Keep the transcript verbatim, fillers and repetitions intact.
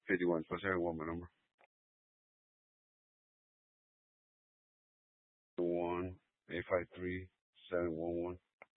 fifty-one. Plus everyone, my number. One eight five three seven one one.